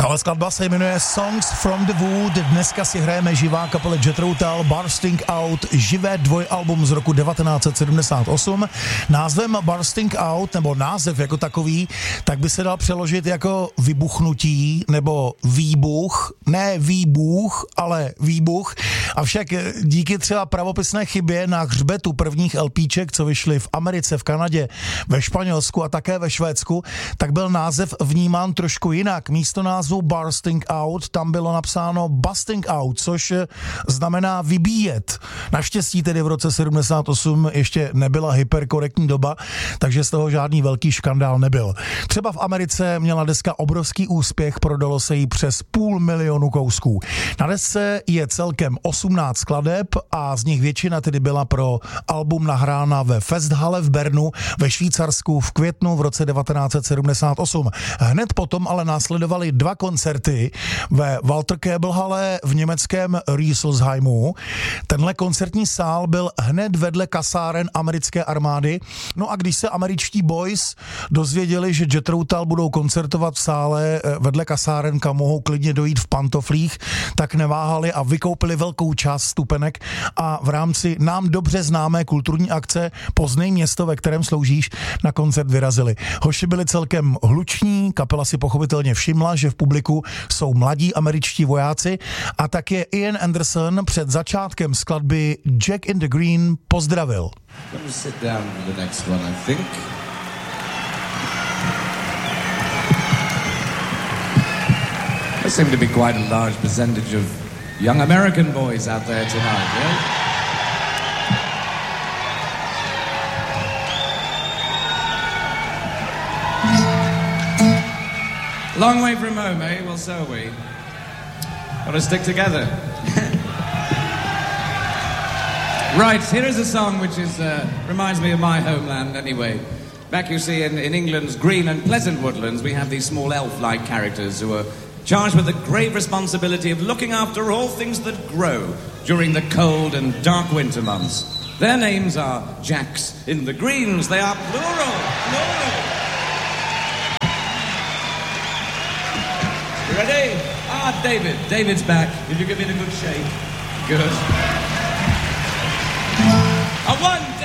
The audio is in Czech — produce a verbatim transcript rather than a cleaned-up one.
Tahle skladba se jmenuje Songs from the Wood. Dneska si hrajeme živá kapela Jethro Tull, Bursting Out, živé dvojalbum z roku devatenáct set sedmdesát osm. Názvem Bursting Out, nebo název jako takový, tak by se dal přeložit jako vybuchnutí nebo výbuch. Ne výbuch, ale výbuch. Avšak díky třeba pravopisné chybě na hřbetu prvních LPček, co vyšly v Americe, v Kanadě, ve Španělsku a také ve Švédsku, tak byl název vnímán trošku jinak. Místo názvu Bursting Out tam bylo napsáno Busting Out, což znamená vybíjet. Naštěstí tedy v roce sedmdesát osm ještě nebyla hyperkorektní doba, takže z toho žádný velký škandál nebyl. Třeba v Americe měla deska obrovský úspěch, prodalo se jí přes půl milionu kousků. Na desce je celkem osmnáct skladeb a z nich většina tedy byla pro album nahrána ve Festhalle v Bernu ve Švýcarsku v květnu v roce devatenáct set sedmdesát osm. Hned potom ale následovaly dva koncerty ve Walter Cable Halle v německém Rieselsheimu. Tenhle koncertní sál byl hned vedle kasáren americké armády. No a když se američtí boys dozvěděli, že Jethro Tull budou koncertovat v sále vedle kasáren, kam mohou klidně dojít v pantoflích, tak neváhali a vykoupili velkou část stupenek a v rámci nám dobře známé kulturní akce Poznej město, ve kterém sloužíš, na koncert vyrazili. Hoši byli celkem hluční, kapela si pochopitelně všimla, že v publiku jsou mladí američtí vojáci a tak je Ian Anderson před začátkem skladby Jack in the Green pozdravil. There seem to be quite a large percentage of young American boys out there tonight, yeah? Long way from home, eh? Well, so are we. Gotta stick together. Right, here is a song which is uh, reminds me of my homeland anyway. Back, you see, in, in England's green and pleasant woodlands, we have these small elf-like characters who are charged with the grave responsibility of looking after all things that grow during the cold and dark winter months. Their names are Jacks in the Greens. They are plural, plural. You ready? Ah, David. David's back. Did you give it a good shake? Good. A one,